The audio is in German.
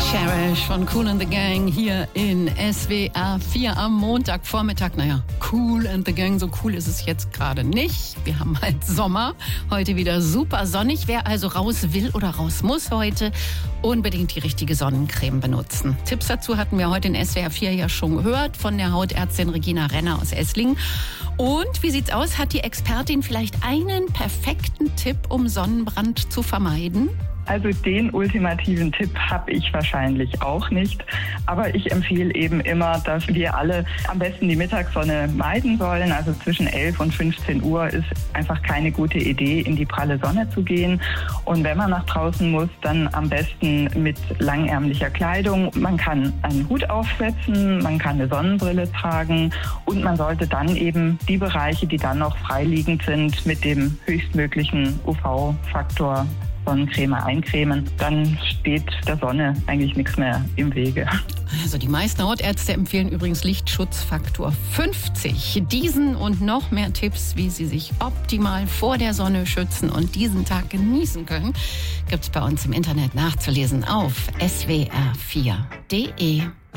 Cherish von Kool and the Gang hier in SWR 4 am Montagvormittag. Naja, Kool and the Gang, so cool ist es jetzt gerade nicht. Wir haben halt Sommer, heute wieder super sonnig. Wer also raus will oder raus muss heute, unbedingt die richtige Sonnencreme benutzen. Tipps dazu hatten wir heute in SWR 4 ja schon gehört von der Hautärztin Regina Renner aus Esslingen. Und wie sieht's aus? Hat die Expertin vielleicht einen perfekten Tipp, um Sonnenbrand zu vermeiden? Also den ultimativen Tipp habe ich wahrscheinlich auch nicht. Aber ich empfehle eben immer, dass wir alle am besten die Mittagssonne meiden sollen. Also zwischen 11 und 15 Uhr ist einfach keine gute Idee, in die pralle Sonne zu gehen. Und wenn man nach draußen muss, dann am besten mit langärmlicher Kleidung. Man kann einen Hut aufsetzen, man kann eine Sonnenbrille tragen und man sollte dann eben die Bereiche, die dann noch freiliegend sind, mit dem höchstmöglichen UV-Faktor Sonnencreme eincremen, dann steht der Sonne eigentlich nichts mehr im Wege. Also die meisten Hautärzte empfehlen übrigens Lichtschutzfaktor 50. Diesen und noch mehr Tipps, wie Sie sich optimal vor der Sonne schützen und diesen Tag genießen können, gibt es bei uns im Internet nachzulesen auf swr4.de.